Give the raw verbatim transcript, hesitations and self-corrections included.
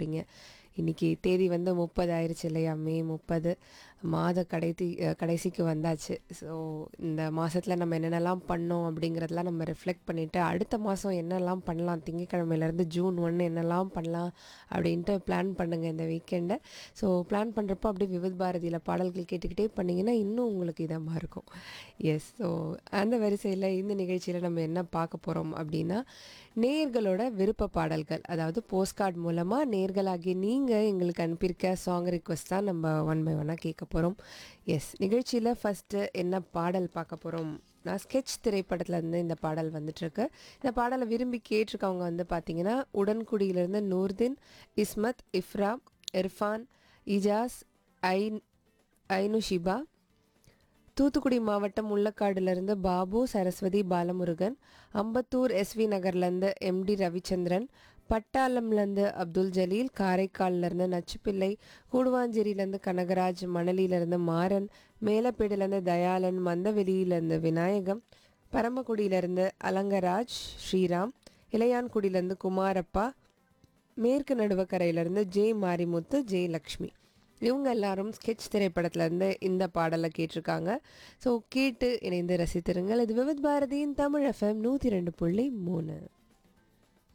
போகிறீங்க. இன்றைக்கி தேதி வந்து முப்பது ஆயிடுச்சு இல்லையா? மே முப்பது மாத கடைசி கடைசிக்கு வந்தாச்சு. ஸோ இந்த மாதத்தில் நம்ம என்னென்னலாம் பண்ணோம் அப்படிங்கிறதெல்லாம் நம்ம ரிஃப்ளெக்ட் பண்ணிவிட்டு அடுத்த மாதம் என்னெல்லாம் பண்ணலாம், திங்கக்கிழமையிலேருந்து ஜூன் ஒன்று என்னெல்லாம் பண்ணலாம் அப்படின்ட்டு பிளான் பண்ணுங்கள் இந்த வீக்கெண்டை. ஸோ பிளான் பண்ணுறப்போ அப்படியே விவித் பாரதியில் பாடல்கள் கேட்டுக்கிட்டே பண்ணிங்கன்னா இன்னும் உங்களுக்கு இதமாக இருக்கும். எஸ். ஸோ அந்த வரிசையில் இந்த நிகழ்ச்சியில் நம்ம என்ன பார்க்க போகிறோம் அப்படின்னா, நேயர்களோட விருப்ப பாடல்கள், அதாவது போஸ்ட் கார்டு மூலமாக நேயர்களாகிய நீங்கள் எங்களுக்கு அனுப்பியிருக்க சாங் ரிக்வெஸ்ட் தான் நம்ம ஒன் பை ஒன்னாக கேட்க போகிறோம். எஸ், நிகழ்ச்சியில் ஃபஸ்ட்டு என்ன பாடல் பார்க்க போகிறோம்? நான் ஸ்கெட்ச் திரைப்படத்துலேருந்து இந்த பாடல் வந்துட்டுருக்கு. இந்த பாடலை விரும்பி கேட்டிருக்கவங்க வந்து பார்த்திங்கன்னா, உடன்குடியிலேருந்து நூர்தீன், இஸ்மத், இஃப்ரா, இர்ஃபான், இஜாஸ், ஐன் ஐனுஷிபா, தூத்துக்குடி மாவட்டம் முள்ளக்காடுலேருந்து பாபு, சரஸ்வதி, பாலமுருகன், அம்பத்தூர் எஸ்வி நகர்லேருந்து எம்டி ரவிச்சந்திரன், பட்டாளம்லேருந்து அப்துல் ஜலீல், காரைக்கால்லேருந்து நச்சுப்பிள்ளை, கூடுவாஞ்சேரியிலேருந்து கனகராஜ், மணலியிலேருந்து மாறன், மேலப்பேடிலேருந்து தயாளன், மந்தவெளியிலேருந்து விநாயகம், பரமக்குடியிலேருந்து அலங்கராஜ், ஸ்ரீராம், இளையான்குடியிலேருந்து குமாரப்பா, மேற்கு நடுவக்கரையிலேருந்து ஜே மாரிமுத்து, ஜெய லக்ஷ்மி. இவங்க எல்லாரும் ஸ்கெட்ச் திரைப்படத்துலேருந்து இந்த பாடலை கேட்டிருக்காங்க. ஸோ கேட்டு இணைந்து ரசித்திருங்கள். இது விவித் பாரதியின் தமிழ் எஃப்எம் நூற்றி ரெண்டு புள்ளி மூணு.